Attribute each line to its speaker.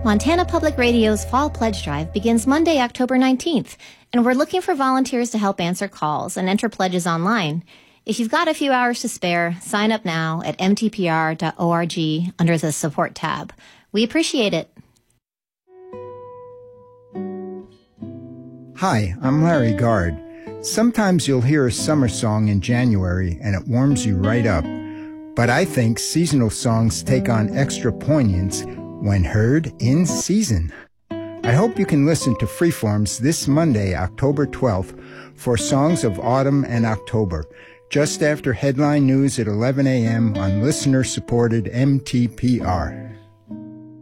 Speaker 1: Montana Public Radio's Fall Pledge Drive begins Monday, October 19th, and we're looking for volunteers to help answer calls and enter pledges online. If you've got a few hours to spare, sign up now at mtpr.org under the Support tab. We appreciate it.
Speaker 2: Hi, I'm Larry Gard. Sometimes you'll hear a summer song in January and it warms you right up. But I think seasonal songs take on extra poignance when heard in season. I hope you can listen to Freeforms this Monday, October 12th, for Songs of Autumn and October, just after headline news at 11 a.m. on listener-supported MTPR.